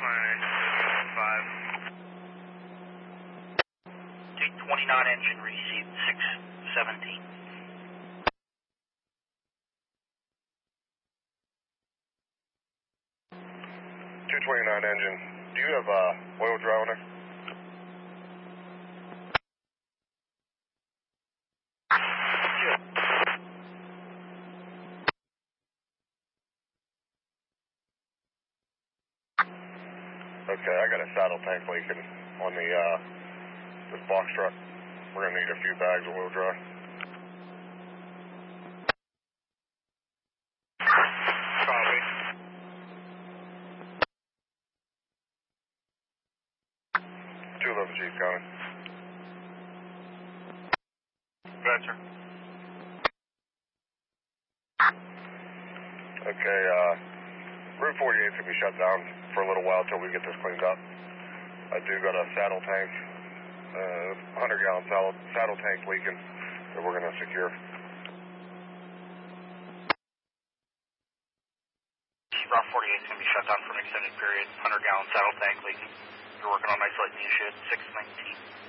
Take 29 engine received 617. 229 engine. Do you have oil dry on there? Okay, I got a saddle tank leaking on the this box truck. We're gonna need a few bags of oil dry. Copy. 211 Chief County. Gotcha. Okay, Route 48's gonna be shut down for a little while till we get this cleaned up. I do got a saddle tank, 100-gallon saddle tank leaking that we're gonna secure. Route 48 is going to be shut down for an extended period. 100-gallon saddle tank leaking. You're working on isolating the issue at 619.